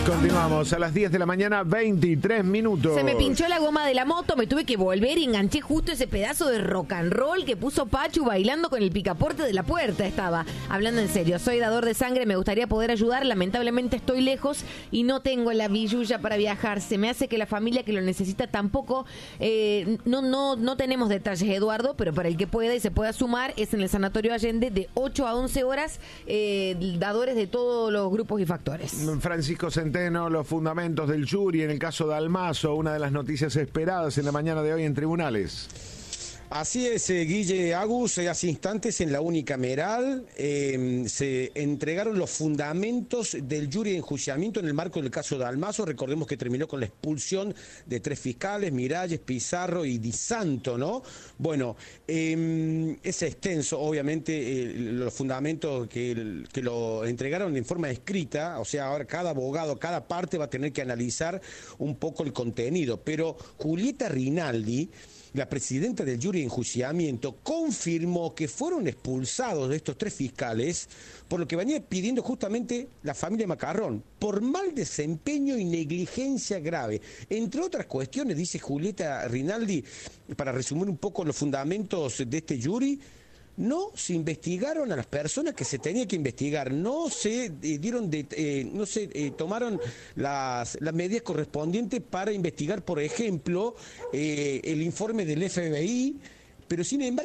Continuamos a las 10 de la mañana, 23 minutos. Se me pinchó la goma de la moto, me tuve que volver y enganché justo ese pedazo de rock and roll que puso Pachu bailando con el picaporte de la puerta. Estaba hablando en serio, soy dador de sangre, me gustaría poder ayudar, lamentablemente estoy lejos y no tengo la billulla para viajar. Se me hace que la familia que lo necesita tampoco, no tenemos detalles, Eduardo, pero para el que pueda y se pueda sumar, es en el Sanatorio Allende de 8 a 11 horas, dadores de todos los grupos y factores. Francisco Centeno, los fundamentos del jury en el caso de Almazo, una de las noticias esperadas en la mañana de hoy en tribunales. Así es, Guille Agus, hace instantes en la unicameral se entregaron los fundamentos del jury de enjuiciamiento en el marco del caso de Almazo. Recordemos que terminó con la expulsión de 3 fiscales, Miralles, Pizarro y Di Santo, ¿no? Bueno, es extenso, obviamente, los fundamentos que lo entregaron en forma escrita, o sea, ahora cada abogado, cada parte va a tener que analizar un poco el contenido, pero Julieta Rinaldi, la presidenta del jury de enjuiciamiento, confirmó que fueron expulsados de estos 3 fiscales por lo que venía pidiendo justamente la familia Macarrón, por mal desempeño y negligencia grave. Entre otras cuestiones, dice Julieta Rinaldi, para resumir un poco los fundamentos de este jury, no se investigaron a las personas que se tenía que investigar, no se tomaron las medidas correspondientes para investigar, por ejemplo, el informe del FBI, pero sin embargo